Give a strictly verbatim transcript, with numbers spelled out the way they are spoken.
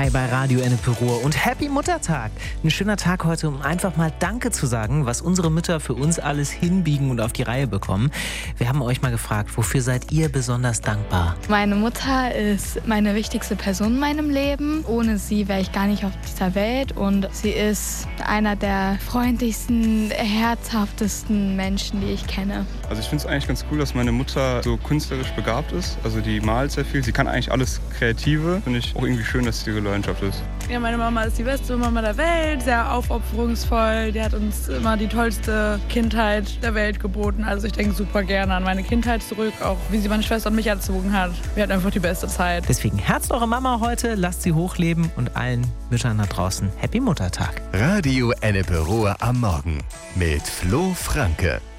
Hi bei Radio Ennepe Ruhr und Happy Muttertag. Ein schöner Tag heute, um einfach mal Danke zu sagen, was unsere Mütter für uns alles hinbiegen und auf die Reihe bekommen. Wir haben euch mal gefragt, wofür seid ihr besonders dankbar? Meine Mutter ist meine wichtigste Person in meinem Leben. Ohne sie wäre ich gar nicht auf dieser Welt und sie ist einer der freundlichsten, herzhaftesten Menschen, die ich kenne. Also ich finde es eigentlich ganz cool, dass meine Mutter so künstlerisch begabt ist. Also die malt sehr viel, sie kann eigentlich alles Kreative. Finde ich auch irgendwie schön, dass sie Leidenschaft ist. Ja, meine Mama ist die beste Mama der Welt, sehr aufopferungsvoll. Die hat uns immer die tollste Kindheit der Welt geboten. Also ich denke super gerne an meine Kindheit zurück, auch wie sie meine Schwester und mich erzogen hat. Wir hatten einfach die beste Zeit. Deswegen herzt eure Mama heute, lasst sie hochleben und allen Müttern da draußen Happy Muttertag. Radio Ennepe Ruhr am Morgen mit Flo Franke.